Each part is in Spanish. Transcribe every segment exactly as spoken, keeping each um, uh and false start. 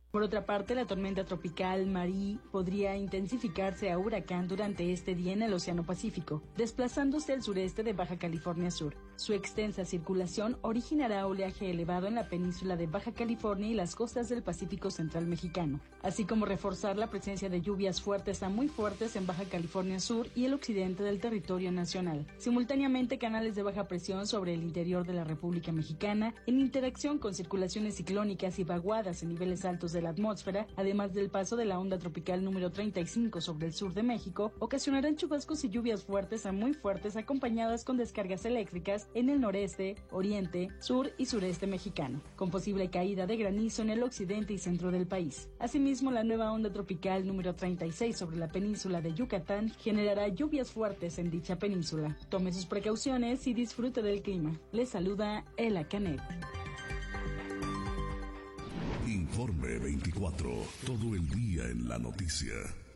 Por otra parte, la tormenta tropical Marie podría intensificarse a huracán durante este día en el Océano Pacífico, desplazándose al sureste de Baja California Sur. Su extensa circulación originará oleaje elevado en la península de Baja California y las costas del Pacífico Central mexicano, así como reforzar la presencia de lluvias fuertes a muy fuertes en Baja California Sur y el occidente del territorio nacional. Simultáneamente, canales de baja presión sobre el interior de la República Mexicana, en interacción con circulaciones ciclónicas y vaguadas en niveles altos de la atmósfera, además del paso de la onda tropical número treinta y cinco sobre el sur de México, ocasionarán chubascos y lluvias fuertes a muy fuertes acompañadas con descargas eléctricas en el noreste, oriente, sur y sureste mexicano, con posible caída de granizo en el occidente y centro del país. Asimismo, la nueva onda tropical número treinta y seis sobre la península de Yucatán generará lluvias fuertes en dicha península. Tome sus precauciones y disfrute del clima. Les saluda Ela Canet. Informe veinticuatro, todo el día en la noticia.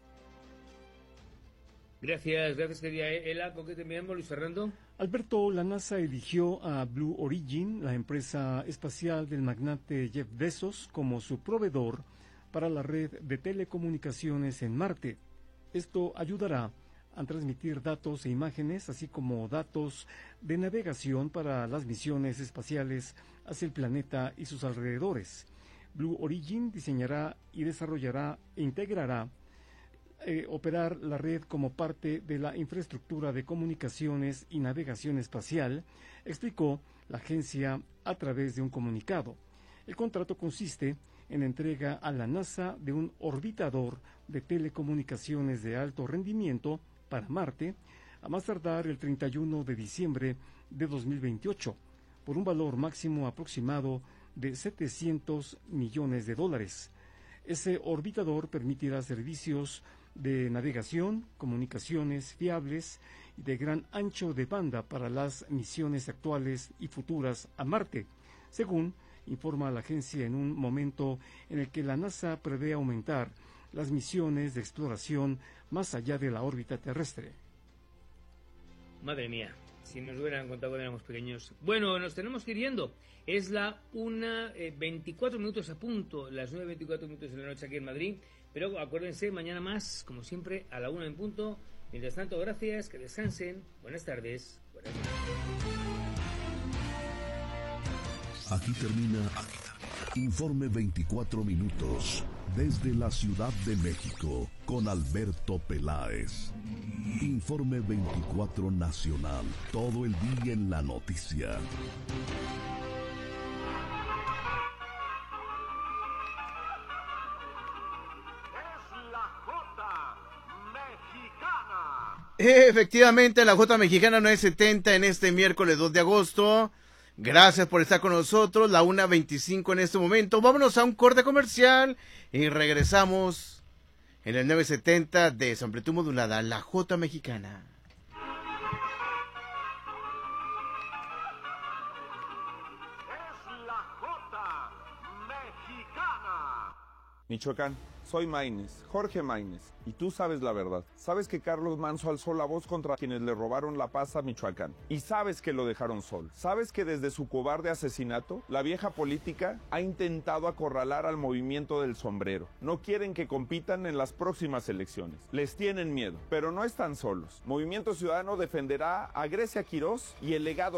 Gracias, gracias querida Ela. ¿Con qué terminamos, Luis Fernando? Alberto, la NASA eligió a Blue Origin, la empresa espacial del magnate Jeff Bezos, como su proveedor para la red de telecomunicaciones en Marte. Esto ayudará a transmitir datos e imágenes, así como datos de navegación para las misiones espaciales hacia el planeta y sus alrededores. Blue Origin diseñará y desarrollará e integrará eh, operar la red como parte de la infraestructura de comunicaciones y navegación espacial, explicó la agencia a través de un comunicado. El contrato consiste en la entrega a la NASA de un orbitador de telecomunicaciones de alto rendimiento para Marte, a más tardar el treinta y uno de diciembre de dos mil veintiocho, por un valor máximo aproximado de setecientos millones de dólares. Ese orbitador permitirá servicios de navegación, comunicaciones fiables y de gran ancho de banda para las misiones actuales y futuras a Marte, según informa la agencia, en un momento en el que la NASA prevé aumentar las misiones de exploración más allá de la órbita terrestre. Madre mía, si nos hubieran contado cuando éramos pequeños. Bueno, nos tenemos que ir yendo. Es la una veinticuatro minutos a punto, las nueve veinticuatro minutos de la noche aquí en Madrid. Pero acuérdense, mañana más, como siempre, a la una en punto. Mientras tanto, gracias, que descansen. Buenas tardes. Buenas noches. Aquí termina Informe veinticuatro minutos desde la Ciudad de México con Alberto Peláez. Informe veinticuatro Nacional, todo el día en la noticia. Efectivamente, la Jota Mexicana nueve setenta en este miércoles dos de agosto. Gracias por estar con nosotros, la una veinticinco en este momento. Vámonos a un corte comercial y regresamos en el nueve setenta de su amplitud modulada, la Jota Mexicana. Es la Jota Mexicana. Michoacán, soy Maínez, Jorge Maínez, y tú sabes la verdad. Sabes que Carlos Manso alzó la voz contra quienes le robaron la paz a Michoacán, y sabes que lo dejaron solo. Sabes que desde su cobarde asesinato, la vieja política ha intentado acorralar al movimiento del sombrero. No quieren que compitan en las próximas elecciones. Les tienen miedo, pero no están solos. Movimiento Ciudadano defenderá a Grecia Quirós y el legado